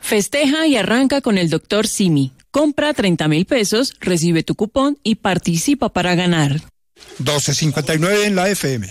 Festeja y arranca con el Dr. Simi. Compra 30.000 pesos, recibe tu cupón y participa para ganar. 12:59 en la FM.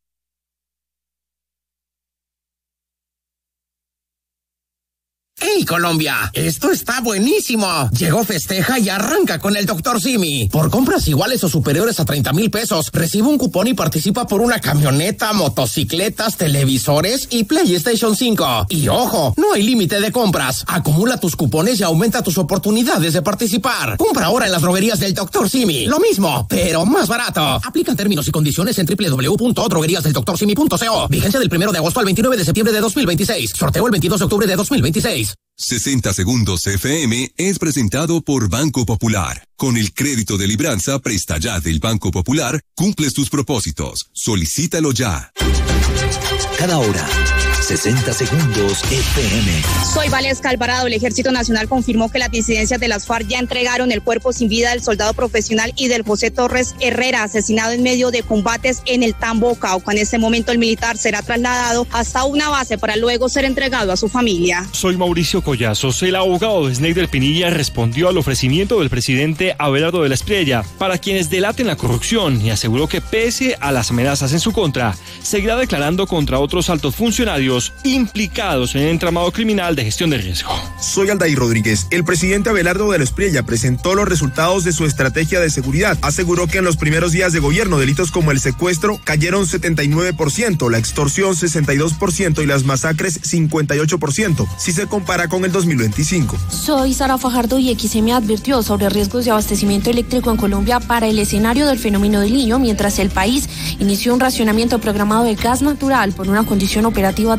¡Hey, Colombia! ¡Esto está buenísimo! Llegó Festeja y arranca con el Dr. Simi. Por compras iguales o superiores a 30.000 pesos, recibe un cupón y participa por una camioneta, motocicletas, televisores y PlayStation 5. Y ojo, no hay límite de compras. Acumula tus cupones y aumenta tus oportunidades de participar. Compra ahora en las droguerías del Dr. Simi. Lo mismo, pero más barato. Aplican términos y condiciones en www.drogueriasdeldoctorsimi.co. Vigencia del 1 de agosto al 29 de septiembre de 2026. Sorteo el 22 de octubre de 2026. 60 Segundos FM es presentado por Banco Popular. Con el crédito de libranza Presta Ya del Banco Popular, cumples tus propósitos. Solicítalo ya. Cada hora, 60 Segundos FM. Soy Valesca Alvarado. El Ejército Nacional confirmó que las disidencias de las FARC ya entregaron el cuerpo sin vida del soldado profesional y del José Torres Herrera, asesinado en medio de combates en el Tambo, Cauca. En este momento el militar será trasladado hasta una base para luego ser entregado a su familia. Soy Mauricio Collazos. El abogado de Sneider Pinilla respondió al ofrecimiento del presidente Abelardo de la Espriella para quienes delaten la corrupción y aseguró que pese a las amenazas en su contra, seguirá declarando contra otros altos funcionarios implicados en el entramado criminal de gestión de riesgo. Soy Aldair Rodríguez. El presidente Abelardo de la Espriella presentó los resultados de su estrategia de seguridad. Aseguró que en los primeros días de gobierno delitos como el secuestro cayeron 79%, la extorsión 62% y las masacres 58%, si se compara con el 2025. Soy Sara Fajardo y XM advirtió sobre riesgos de abastecimiento eléctrico en Colombia para el escenario del fenómeno del Niño, mientras el país inició un racionamiento programado de gas natural por una condición operativa